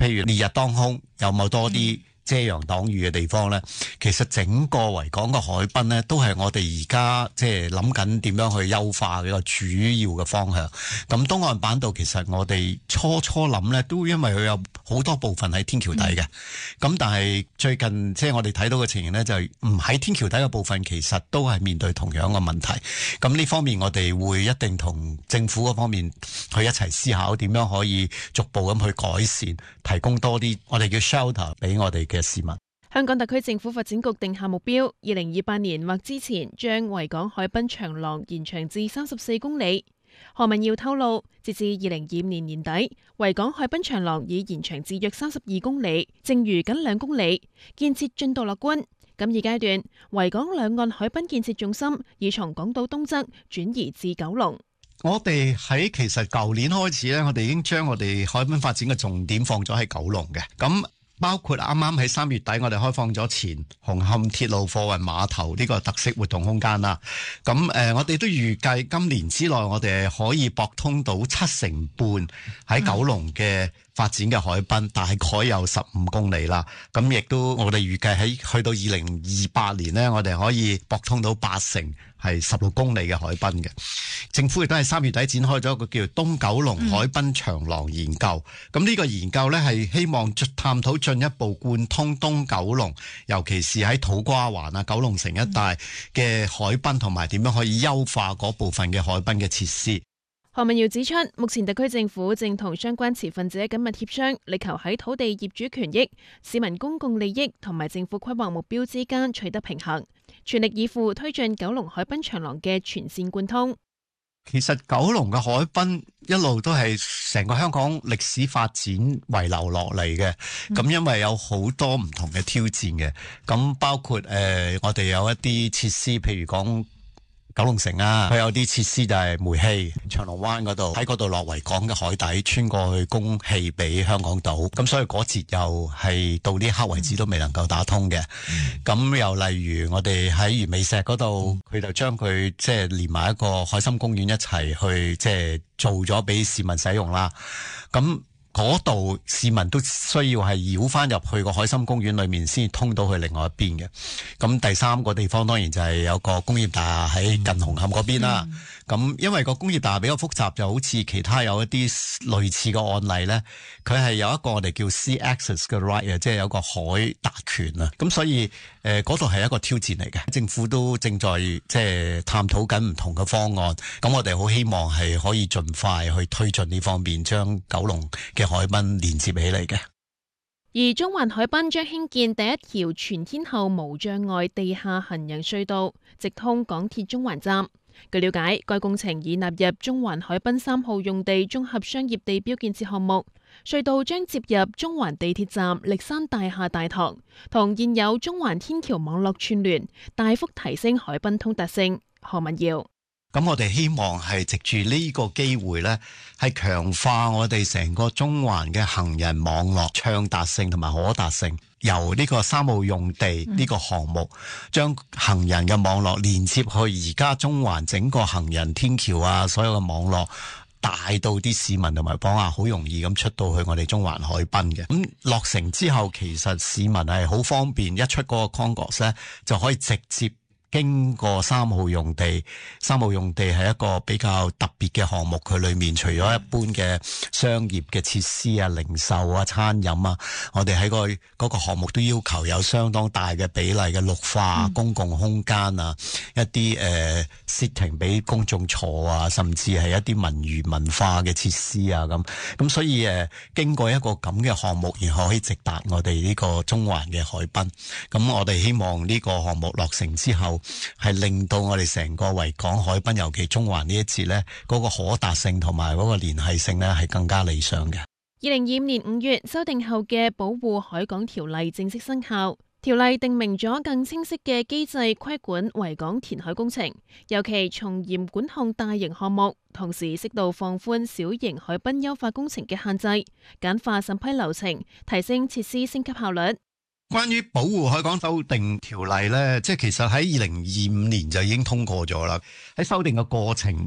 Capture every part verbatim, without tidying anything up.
譬如烈日當空，有冇多啲遮陽擋雨嘅地方呢？其實整個維港嘅海濱呢，都係我哋而家即係諗緊點樣去優化嘅一個主要嘅方向。咁東岸板道其實我哋初初諗呢，都因為佢有好多部分喺天橋底嘅。咁、嗯、但係最近即係我哋睇到嘅情形呢，就係唔喺天橋底嘅部分，其實都係面對同樣嘅問題。咁呢方面我哋會一定同政府嗰方面去一齊思考點樣可以逐步咁去改善，提供多啲我哋叫 shelter 俾我哋嘅市民。 香港特區政府發展局定下目標，二零二八年或之前將維港海濱長廊延長至三十四公里。何文耀透露，截至二零二五年年底，維港海濱長廊已延長至約三十二公里，剩餘僅兩公里，建設進度樂觀。咁二階段，維港兩岸海濱建設重心已從港島東側轉移至九龍。 我哋喺其實舊年開始咧，我哋已經將我哋海濱發展嘅重點放咗喺九龍嘅。咁包括啱啱喺三月底，我哋開放咗前紅磡鐵路貨運碼頭呢個特色活動空間啦。咁誒、呃，我哋都預計今年之內，我哋可以駁通到七成半喺九龍嘅發展嘅海濱，大概有十五公里啦。咁亦都我哋預計喺去到二零二八年呢，我哋可以駁通到八成係十六公里嘅海濱嘅。政府亦都係三月底展開咗一個叫東九龍海濱長廊研究。咁呢、嗯、個研究呢，係希望探討進一步貫通東九龍，尤其是喺土瓜灣啊、九龍城一帶嘅海濱，同埋點樣可以優化嗰部分嘅海濱嘅設施。 何文耀指出，目前特區政府正同相關持份者緊密協商，力求喺土地業主權益、市民公共利益同埋政府規劃目標之間取得平衡，全力以赴推進九龍海濱長廊嘅全線貫通。 其實九龍嘅海濱一路都係成個香港歷史發展遺留落嚟嘅，咁、嗯、因為有好多唔同嘅挑戰嘅，咁包括誒、呃、我哋有一啲設施，譬如講九龍城啊，佢有啲設施就係煤氣，長龍灣嗰度喺嗰度落維港嘅海底穿過去供氣俾香港島，咁所以嗰節又係到呢刻為止都未能夠打通嘅。咁、嗯、又例如我哋喺魚尾石嗰度，佢就將佢即係連埋一個海心公園一齊去即係做咗俾市民使用啦。咁嗰度市民都需要係繞翻入去個海心公園裏面先通到去另外一邊嘅。咁第三個地方當然就係有個工業大廈喺近紅磡嗰邊啦。咁、嗯、因為個工業大廈比較複雜，就好似其他有一啲類似嘅案例呢，佢係有一個我哋叫 sea access 嘅 right 啊，即係有個海達權啊。咁所以誒嗰度係一個挑戰嚟嘅。政府都正在即係探討緊唔同嘅方案。咁我哋好希望係可以盡快去推進呢方面，將九龍嘅海濱連接起嚟嘅。 而中環海濱將興建第一條全天候無障礙地下行人隧道，直通港鐵中環站。據了解，該工程已納入中環海濱三號用地綜合商業地標建設項目。隧道將接入中環地鐵站歷山大廈大堂，同現有中環天橋網絡串聯，大幅提升海濱通達性。何文耀。 咁我哋希望係藉住呢個機會呢，係強化我哋成個中環嘅行人網絡暢達性同埋可達性。由呢個三號用地呢個項目，將行人嘅網絡連接去而家中環整個行人天橋啊，所有嘅網絡帶到啲市民同埋訪客好容易咁出到去我哋中環海濱嘅。咁落成之後，其實市民係好方便，一出嗰個 concourse 咧就可以直接經過三號用地。三號用地係一個比較特別嘅項目，佢裏面除咗一般嘅商業嘅設施啊、零售啊、餐飲啊，我哋喺個嗰個項目都要求有相當大嘅比例嘅綠化、嗯、公共空間啊，一啲誒、呃、sitting 俾公眾坐啊，甚至係一啲文娛文化嘅設施啊，咁咁所以誒、呃、經過一個咁嘅項目，然後可以直達我哋呢個中環嘅海濱。咁我哋希望呢個項目落成之後，係令到我哋成個維港海濱，尤其中環呢一節呢，嗰個可達性同埋嗰個聯繫性呢，係更加理想嘅。 二零二五年五月修訂後嘅保護海港條例正式生效，條例定明咗更清晰嘅機制規管維港填海工程，尤其從嚴管控大型項目，同時適度放寬小型海濱優化工程嘅限制，簡化審批流程，提升設施升級效率。 關於保護海港修訂條例呢，即係其實喺二零二五年就已經通過咗啦。喺修訂嘅過程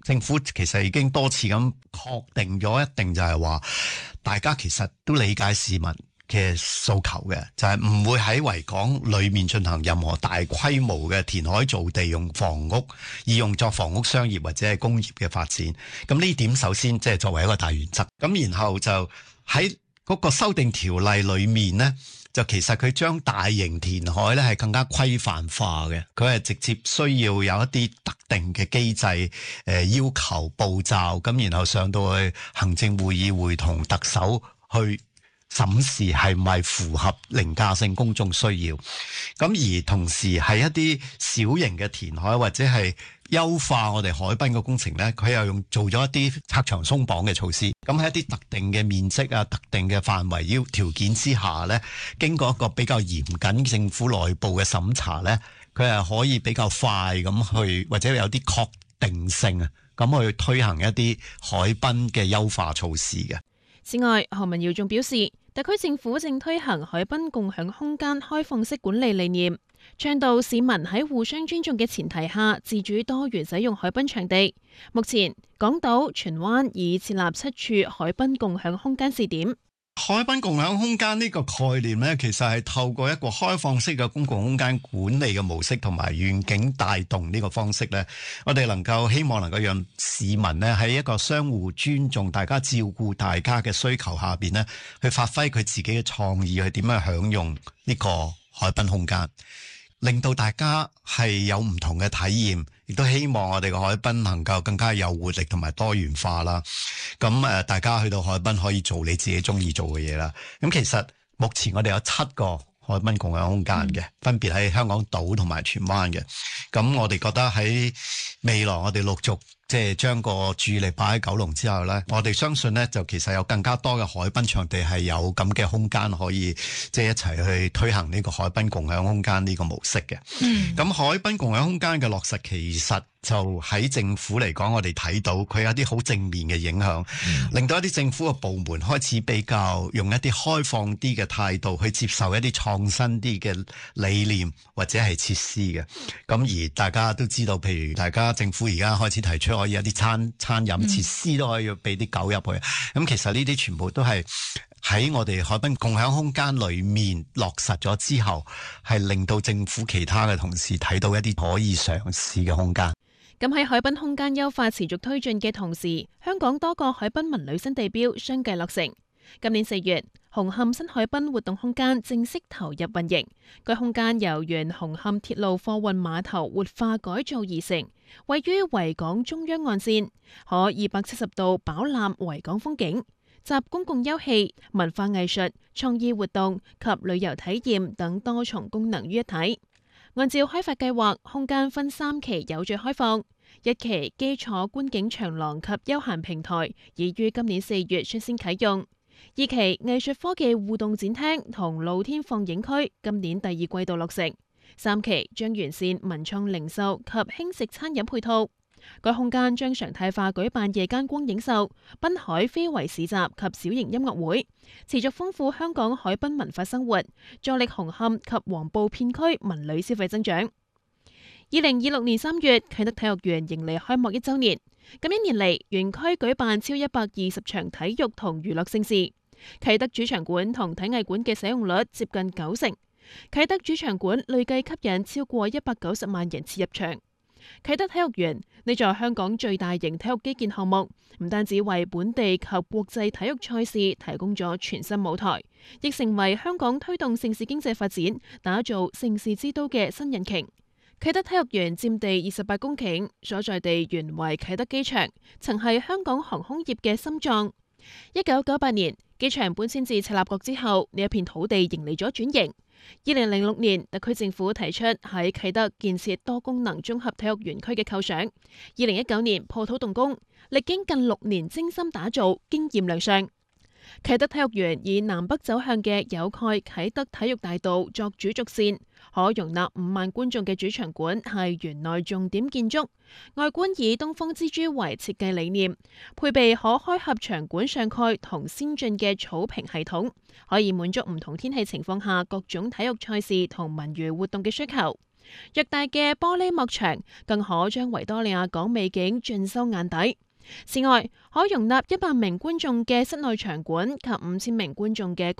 政府其實已經多次咁確定咗，一定就係話大家其實都理解市民嘅訴求嘅，就係、是、唔會喺維港裏面進行任何大規模嘅填海造地，用房屋以用作房屋商業或者係工業嘅發展。咁呢點首先即係作為一個大原則。咁然後就喺嗰個修訂條例裏面呢，就其實佢將大型填海咧係更加規範化嘅，佢係直接需要有一啲特定嘅機制，誒、呃、要求步驟，咁然後上到去行政會議會同特首去審視係咪符合凌駕性公眾需要。咁而同時係一啲小型嘅填海或者係優化我哋海濱嘅工程咧，佢又用做咗一啲拆牆鬆綁嘅措施。咁喺一啲特定嘅面積啊、特定嘅範圍要條件之下咧，經過一個比較嚴謹政府內部嘅審查咧，佢係可以比較快咁去，或者有啲確定性啊，咁去推行一啲海濱嘅優化措施嘅。 此外，何文堯仲表示，特區政府正推行海濱共享空間開放式管理理念，倡導市民喺互相尊重嘅前提下，自主多元使用海濱場地。目前，港島、荃灣已設立七處海濱共享空間試點。 海濱共享空間呢個概念呢，其實係透過一個開放式嘅公共空間管理嘅模式同埋願景帶動呢個方式呢，我哋能夠希望能夠讓市民呢喺一個相互尊重、大家照顧大家嘅需求下邊呢，去發揮佢自己嘅創意，去點樣享用呢個海濱空間，令到大家係有唔同嘅體驗，亦都希望我哋嘅海濱能夠更加有活力同埋多元化啦。咁誒，大家去到海濱可以做你自己中意做嘅嘢啦。咁其實目前我哋有七個海濱共享空間嘅，嗯、分別喺香港島同埋荃灣嘅。咁我哋覺得喺未來我哋陸續即係將個注意力擺喺九龍之後呢，我哋相信呢，就其實有更加多嘅海濱場地係有咁嘅空間可以即係一齊去推行呢個海濱共享空間呢個模式嘅。咁、嗯、海濱共享空間嘅落實其實就喺政府嚟講，我哋睇到佢有啲好正面嘅影響，嗯、令到一啲政府嘅部門開始比較用一啲開放啲嘅態度去接受一啲創新啲嘅理念或者係設施嘅。咁而大家都知道，譬如大家政府而家開始提出可以有啲餐餐飲設施都可以俾啲狗入去。咁、嗯、其實呢啲全部都係喺我哋海濱共享空間裏面落實咗之後，係令到政府其他嘅同事睇到一啲可以嘗試嘅空間。 咁喺海濱空間優化持續推進嘅同時，香港多個海濱文旅新地標相繼落成。今年四月，紅磡新海濱活動空間正式投入運營。該空間由原紅磡鐵路貨運碼頭活化改造而成，位於維港中央岸線，可二百七十度飽覽維港風景，集公共休憩、文化藝術、創意活動及旅遊體驗等多重功能於一體。按照開發計劃，空間分三期有序開放。一期基礎觀景長廊及休閒平台已於今年四月率先啟用。二期藝術科技互動展廳同露天放映區今年第二季度落成。三期將完善文創零售及輕食餐飲配套。該空間將常態化舉辦夜間光影秀、濱海非遺市集及小型音樂會，持續豐富香港海濱文化生活，助力紅磡及黃埔片區文旅消費增長。二零二六年三月，啟德體育園迎嚟開幕一週年。咁一年嚟，園區舉辦超一百二十場體育同娛樂盛事。啟德主場館同體藝館嘅使用率接近九成。啟德主場館累計吸引超過一百九十萬人次入場。啟德體育園呢座香港最大型體育基建項目，唔單止為本地及國際體育賽事提供咗全新舞台，亦成為香港推動盛事經濟發展、打造盛事之都嘅新引擎。啟德體育園佔地二十八公頃，所在地原為啟德機場，曾係香港航空業嘅心臟。一九九八年機場搬遷至赤鱲角之後，呢一片土地迎嚟咗轉型。二零零六年，特區政府提出喺啟德建設多功能綜合體育園區嘅構想。二零一九年破土動工，歷經近六年精心打造，經驗亮相。啟德體育園以南北走向嘅有蓋啟德體育大道作主軸線，可容納五萬觀眾嘅主場館係園內重點建築，外觀以東方之珠為設計理念，配備可開合場館上蓋同先進嘅草坪系統，可以滿足唔同天氣情況下各種體育賽事同文娛活動嘅需求。 偌大嘅玻璃幕牆更可將維多利亞港美景盡收眼底。此外，可容納一百名觀眾嘅室內場館及五千名觀眾嘅